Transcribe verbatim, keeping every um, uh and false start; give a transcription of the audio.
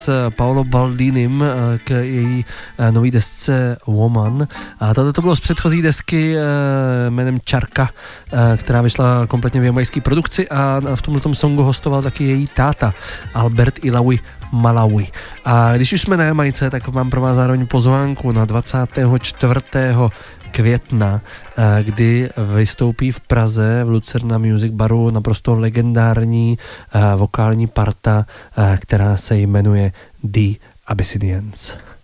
s Paolo Baldinim k její nový desce Woman. A tohle to bylo z předchozí desky jménem Čarka, která vyšla kompletně v jamajské produkci a v tomto songu hostoval taky její táta Albert Ilawi Malawi. A když už jsme na Jamajce, tak mám pro vás zároveň pozvánku na dvacátého čtvrtého května, kdy vystoupí v Praze v Lucerna Music Baru naprosto legendární vokální parta, která se jmenuje The Abyssinians.